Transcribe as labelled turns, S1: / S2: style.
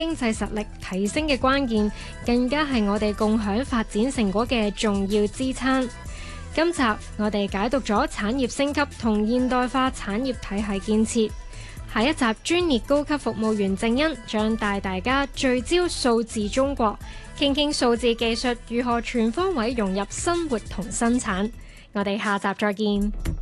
S1: 經濟實力提升嘅關鍵，更加係我哋共享發展成果嘅重要支撐。今集我哋解讀咗產業升級同現代化產業體系建設。下一集專業高級服務員正恩將帶大家聚焦數字中國，傾傾數字技術如何全方位融入生活同生產。我哋下集再見。